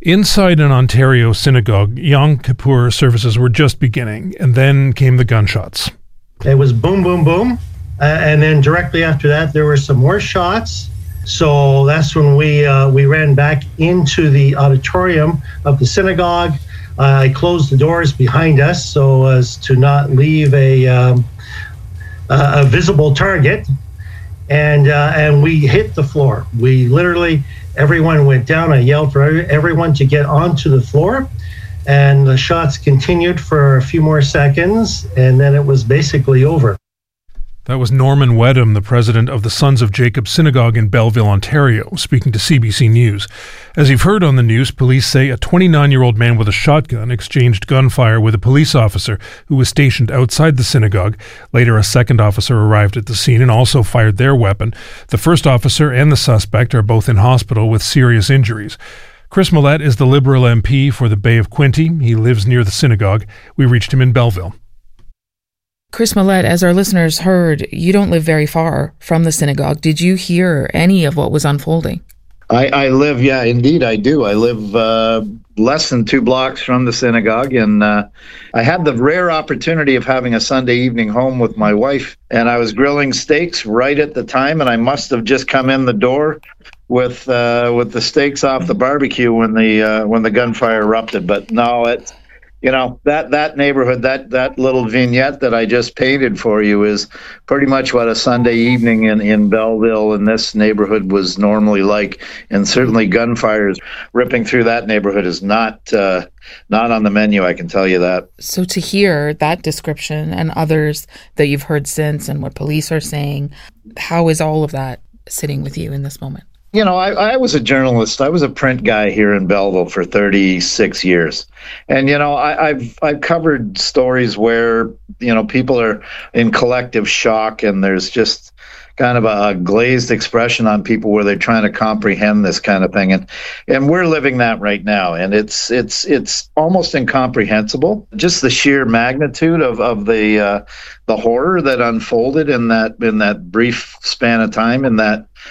Inside an Ontario synagogue, Yom Kippur services were just beginning, and then came the gunshots. It was boom, boom, boom. And then directly after that, there were some more shots. So that's when we ran back into the auditorium of the synagogue. I closed the doors behind us so as to not leave a visible target. And we hit the floor. We literally, everyone went down. I yelled for everyone to get onto the floor. And the shots continued for a few more seconds, and then it was basically over. That was Norman Wedham, the president of the Sons of Jacob Synagogue in Belleville, Ontario, speaking to CBC News. As you've heard on the news, police say a 29-year-old man with a shotgun exchanged gunfire with a police officer who was stationed outside the synagogue. Later, a second officer arrived at the scene and also fired their weapon. The first officer and the suspect are both in hospital with serious injuries. Chris Mallette is the Liberal MP for the Bay of Quinte. He lives near the synagogue. We reached him in Belleville. Chris Mallette, as our listeners heard, you don't live very far from the synagogue. Did you hear any of what was unfolding? I live, yeah, indeed I do. I live less than 2 blocks from the synagogue, and I had the rare opportunity of having a Sunday evening home with my wife, and I was grilling steaks right at the time, and I must have just come in the door with the steaks off the barbecue when the gunfire erupted. But no, it's, that neighborhood, that little vignette that I just painted for you is pretty much what a Sunday evening in Belleville in this neighborhood was normally like. And certainly gunfires ripping through that neighborhood is not on the menu, I can tell you that. So to hear that description and others that you've heard since and what police are saying, how is all of that sitting with you in this moment? I was a journalist. I was a print guy here in Belleville for 36 years. And, I've covered stories where, people are in collective shock and there's just kind of a glazed expression on people where they're trying to comprehend this kind of thing. And we're living that right now. And it's almost incomprehensible. Just the sheer magnitude of the horror that unfolded in that brief span of time in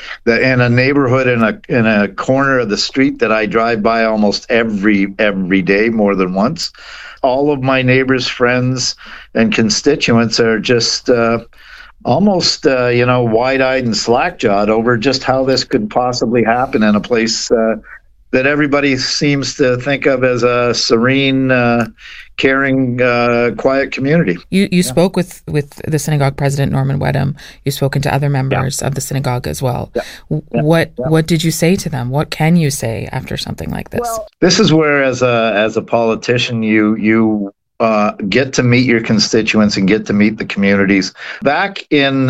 a neighborhood in a corner of the street that I drive by almost every day more than once. All of my neighbors, friends, and constituents are just almost, wide-eyed and slack-jawed over just how this could possibly happen in a place that everybody seems to think of as a serene, caring, quiet community. You spoke with the synagogue president, Norman Wedham. You've spoken to other members of the synagogue as well. What did you say to them? What can you say after something like this? Well, this is where, as a politician, you get to meet your constituents and get to meet the communities. Back in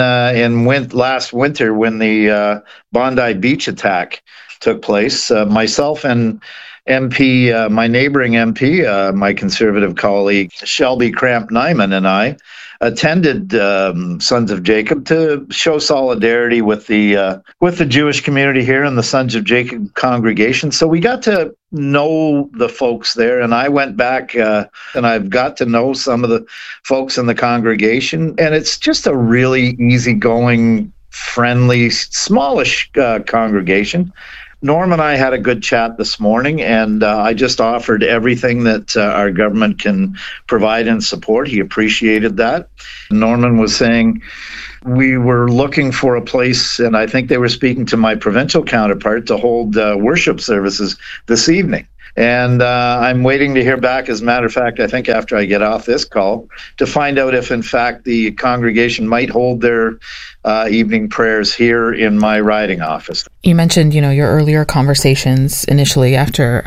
last winter, when the Bondi Beach attack took place, myself and MP, my neighboring MP, my conservative colleague Shelby Cramp-Nyman, and I attended Sons of Jacob to show solidarity with the Jewish community here in the Sons of Jacob congregation. So we got to know the folks there, and I went back and I've got to know some of the folks in the congregation, and it's just a really easygoing, friendly, smallish congregation. Norm and I had a good chat this morning, and I just offered everything that our government can provide and support. He appreciated that. Norman was saying we were looking for a place, and I think they were speaking to my provincial counterpart, to hold worship services this evening. And I'm waiting to hear back, as a matter of fact, I think after I get off this call, to find out if, in fact, the congregation might hold their evening prayers here in my riding office. You mentioned, your earlier conversations initially after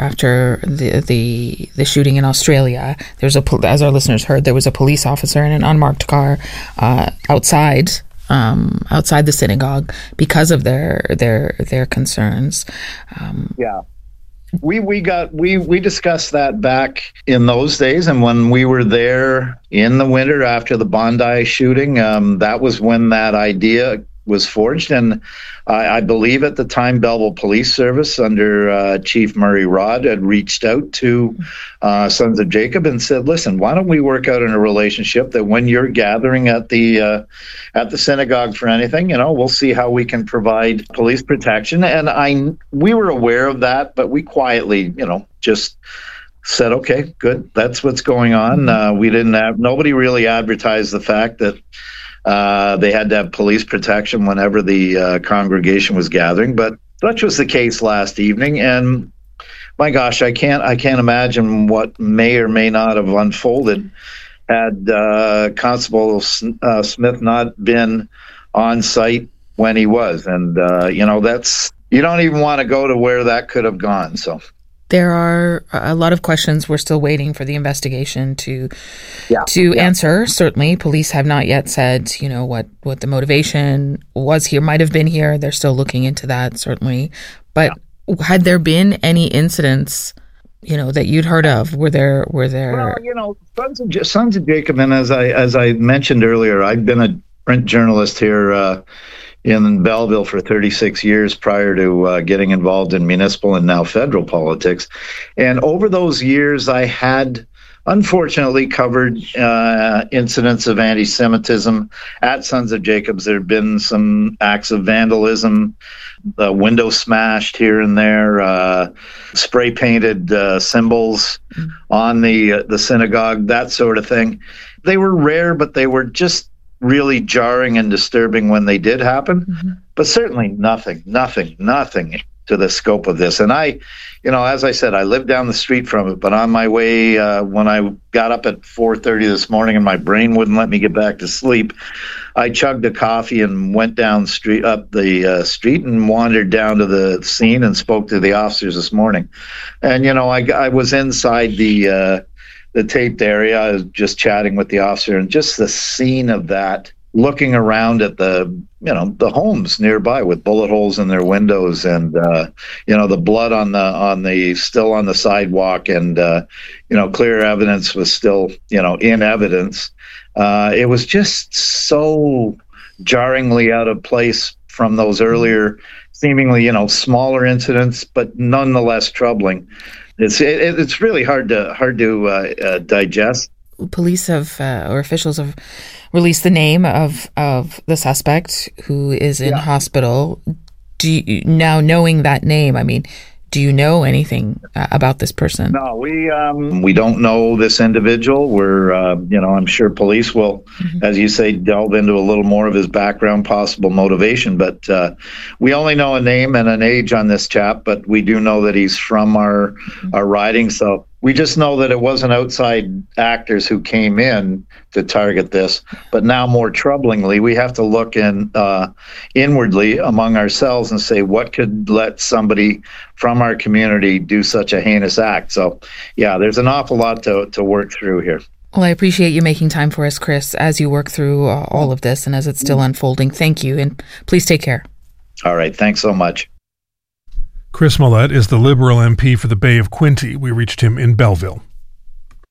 the shooting in Australia. There's as our listeners heard, there was a police officer in an unmarked car outside the synagogue because of their concerns. Yeah. We discussed that back in those days, and when we were there in the winter after the Bondi shooting, that was when that idea was forged. And I believe at the time Belleville Police Service under Chief Murray Rod had reached out to Sons of Jacob and said, listen, why don't we work out in a relationship that when you're gathering at the synagogue for anything, we'll see how we can provide police protection. And we were aware of that, but we quietly, just said, okay, good. That's what's going on. Nobody really advertised the fact that they had to have police protection whenever the congregation was gathering, but such was the case last evening. And my gosh, I can't imagine what may or may not have unfolded had Constable Smith not been on site when he was. And you don't even want to go to where that could have gone. So there are a lot of questions we're still waiting for the investigation to answer. Certainly, police have not yet said, what the motivation was here, might have been here. They're still looking into that, certainly. But had there been any incidents, that you'd heard of? Were there? Well, Sons of Jacob, and as I mentioned earlier, I've been a print journalist here in Belleville for 36 years prior to getting involved in municipal and now federal politics. And over those years, I had unfortunately covered incidents of anti-Semitism at Sons of Jacob's. There have been some acts of vandalism, windows smashed here and there, spray painted symbols on the synagogue, that sort of thing. They were rare, but they were just really jarring and disturbing when they did happen, but certainly nothing to the scope of this. And I, as I said, I lived down the street from it, but on my way, when I got up at 4:30 this morning and my brain wouldn't let me get back to sleep, I chugged a coffee and went up the street and wandered down to the scene and spoke to the officers this morning. And, I was inside the taped area. I was just chatting with the officer, and just the scene of that, looking around at the homes nearby with bullet holes in their windows, and the blood still on the sidewalk, and clear evidence was still in evidence. It was just so jarringly out of place from those earlier, seemingly smaller incidents, but nonetheless troubling. It's really hard to digest. Police or officials have released the name of the suspect who is in hospital. Now knowing that name, do you know anything about this person? No, we don't know this individual. We're I'm sure police will, as you say, delve into a little more of his background, possible motivation. But we only know a name and an age on this chap. But we do know that he's from our riding. So we just know that it wasn't outside actors who came in to target this. But now, more troublingly, we have to look inwardly among ourselves and say, what could let somebody from our community do such a heinous act? So, there's an awful lot to work through here. Well, I appreciate you making time for us, Chris, as you work through all of this and as it's still unfolding. Thank you, and please take care. All right. Thanks so much. Chris Mallette is the Liberal MP for the Bay of Quinte. We reached him in Belleville.